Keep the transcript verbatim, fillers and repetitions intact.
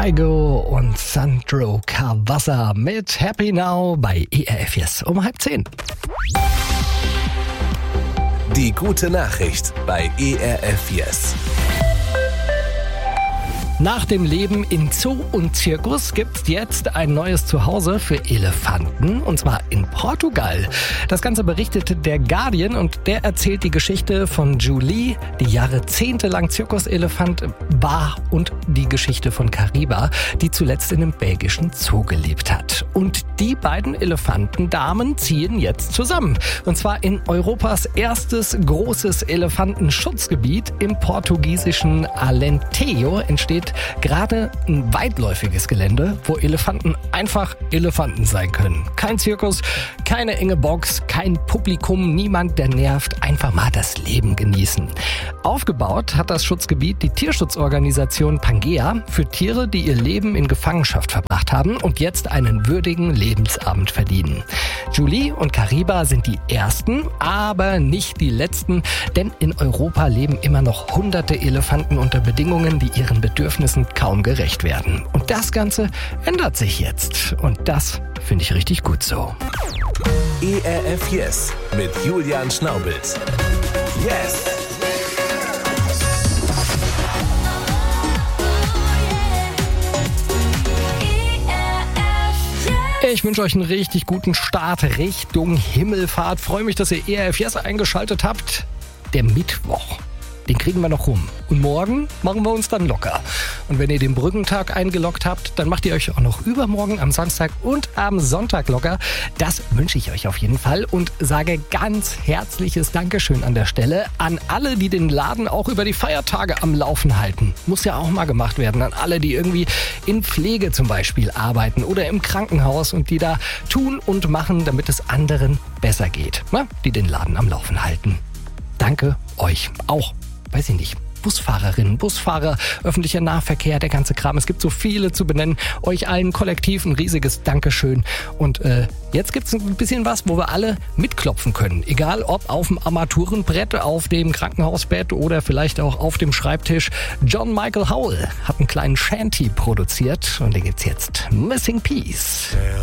Kygo und Sandro Cavazza mit Happy Now bei E R F Yes um halb zehn. Die gute Nachricht bei E R F Yes. Nach dem Leben in Zoo und Zirkus gibt's jetzt ein neues Zuhause für Elefanten, und zwar in Portugal. Das Ganze berichtet der Guardian und der erzählt die Geschichte von Julie, die jahrzehntelang Zirkuselefant war, und die Geschichte von Kariba, die zuletzt in einem belgischen Zoo gelebt hat. Und die beiden Elefantendamen ziehen jetzt zusammen. Und zwar in Europas erstes großes Elefantenschutzgebiet im portugiesischen Alentejo entsteht gerade ein weitläufiges Gelände, wo Elefanten einfach Elefanten sein können. Kein Zirkus, keine enge Box, kein Publikum, niemand, der nervt. Einfach mal das Leben genießen. Aufgebaut hat das Schutzgebiet die Tierschutzorganisation Pangea für Tiere, die ihr Leben in Gefangenschaft verbracht haben und jetzt einen würdigen Lebensabend verdienen. Julie und Kariba sind die ersten, aber nicht die letzten, denn in Europa leben immer noch hunderte Elefanten unter Bedingungen, die ihren Bedürfnissen kaum gerecht werden. Und das Ganze ändert sich jetzt. Und das finde ich richtig gut so. E R F Yes mit Julian Schnaubels. Yes! Ich wünsche euch einen richtig guten Start Richtung Himmelfahrt. Freue mich, dass ihr E R F Yes eingeschaltet habt. Der Mittwoch, den kriegen wir noch rum. Und morgen machen wir uns dann locker. Und wenn ihr den Brückentag eingeloggt habt, dann macht ihr euch auch noch übermorgen am Samstag und am Sonntag locker. Das wünsche ich euch auf jeden Fall und sage ganz herzliches Dankeschön an der Stelle an alle, die den Laden auch über die Feiertage am Laufen halten. Muss ja auch mal gemacht werden. An alle, die irgendwie in Pflege zum Beispiel arbeiten oder im Krankenhaus und die da tun und machen, damit es anderen besser geht. Na, die den Laden am Laufen halten. Danke euch auch. Weiß ich nicht, Busfahrerinnen, Busfahrer, öffentlicher Nahverkehr, der ganze Kram. Es gibt so viele zu benennen. Euch allen kollektiv ein riesiges Dankeschön. Und äh, jetzt gibt's ein bisschen was, wo wir alle mitklopfen können. Egal ob auf dem Armaturenbrett, auf dem Krankenhausbett oder vielleicht auch auf dem Schreibtisch. John Michael Howell hat einen kleinen Shanty produziert und den gibt's jetzt. Missing Piece.